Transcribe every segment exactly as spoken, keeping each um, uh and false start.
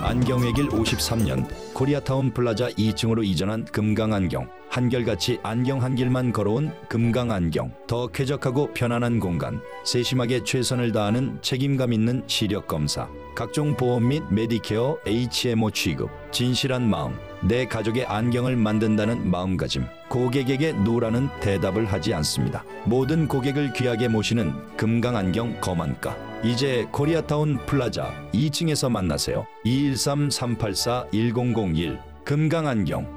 안경외길 오십삼 년 코리아타운 플라자 이 층으로 이전한 금강안경. 한결같이 안경 한 길만 걸어온 금강안경. 더 쾌적하고 편안한 공간, 세심하게 최선을 다하는 책임감 있는 시력 검사, 각종 보험 및 메디케어 에이치엠오 취급, 진실한 마음, 내 가족의 안경을 만든다는 마음가짐. 고객에게 노라는 대답을 하지 않습니다. 모든 고객을 귀하게 모시는 금강안경 검안가. 이제 코리아타운 플라자 이 층에서 만나세요. 이일삼 삼팔사 일공공일 금강안경.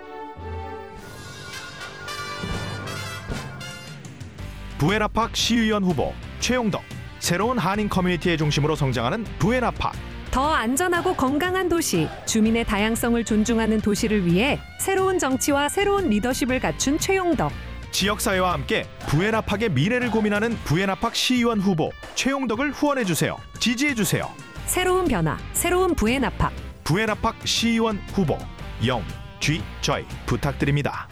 부에나팍 시의원 후보 최용덕. 새로운 한인 커뮤니티의 중심으로 성장하는 부에나팍. 더 안전하고 건강한 도시, 주민의 다양성을 존중하는 도시를 위해 새로운 정치와 새로운 리더십을 갖춘 최용덕. 지역사회와 함께 부에나팍의 미래를 고민하는 부에나팍 시의원 후보 최용덕을 후원해주세요. 지지해주세요. 새로운 변화, 새로운 부에나팍. 부에나팍 시의원 후보 영, 쥐, 저이 부탁드립니다.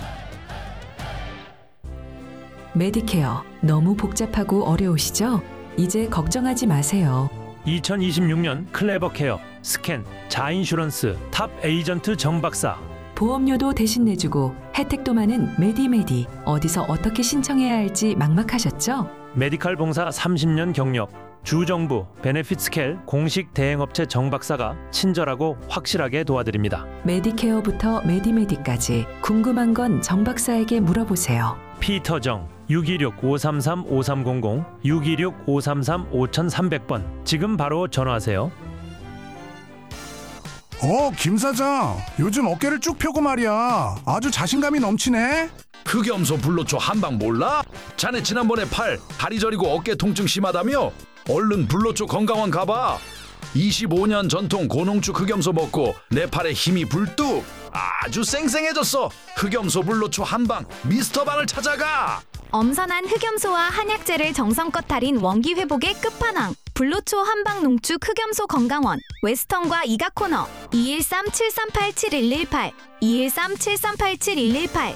메디케어 너무 복잡하고 어려우시죠? 이제 걱정하지 마세요. 이천이십육 년 클레버케어, 스캔, 자인슈런스, 탑 에이전트 정박사. 보험료도 대신 내주고 혜택도 많은 메디메디. 어디서 어떻게 신청해야 할지 막막하셨죠? 메디칼 봉사 삼십 년 경력, 주정부 베네핏스켈 공식 대행업체 정박사가 친절하고 확실하게 도와드립니다. 메디케어부터 메디메디까지 궁금한 건 정박사에게 물어보세요. 피터정 육이육 오삼삼 오삼공공 육이육 오삼삼 오삼삼공 번 지금 바로 전화하세요. 어, 김 사장. 요즘 어깨를 쭉 펴고 말이야. 아주 자신감이 넘치네. 흑염소 불로초 한방 몰라? 자네 지난번에 팔, 다리 저리고 어깨 통증 심하다며? 얼른 불로초 건강원 가봐. 이십오 년 전통 고농축 흑염소 먹고 내 팔에 힘이 불뚝. 아주 쌩쌩해졌어. 흑염소 불로초 한방 미스터방을 찾아가. 엄선한 흑염소와 한약재를 정성껏 달인 원기 회복의 끝판왕. 불로초 한방 농축 흑염소 건강원. 웨스턴과 이가코너. 이일삼 칠삼팔 칠일일팔 이일삼 칠삼팔 칠일일팔.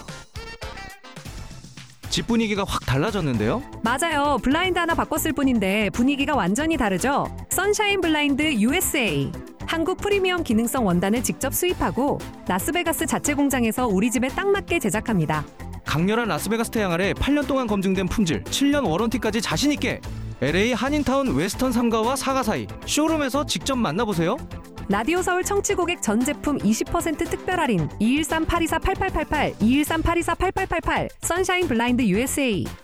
집 분위기가 확 달라졌는데요? 맞아요. 블라인드 하나 바꿨을 뿐인데 분위기가 완전히 다르죠. 선샤인 블라인드 유에스에이. 한국 프리미엄 기능성 원단을 직접 수입하고 라스베가스 자체 공장에서 우리 집에 딱 맞게 제작합니다. 강렬한 라스베가스 태양 아래 팔 년 동안 검증된 품질, 칠 년 워런티까지 자신있게. 엘에이 한인타운 웨스턴 삼가와 사가 사이 쇼룸에서 직접 만나보세요. 라디오 서울 청취 고객 전 제품 이십 퍼센트 특별 할인 이일삼 팔이사 팔팔팔팔 이일삼 팔이사 팔팔팔팔 선샤인 블라인드 유에스에이.